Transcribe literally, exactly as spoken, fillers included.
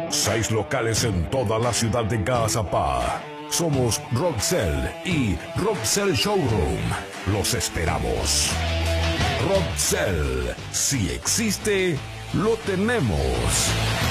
Seis locales en toda la ciudad de Gazapá. Somos Roxel y Roxel Showroom. Los esperamos. Roxel, si existe, lo tenemos.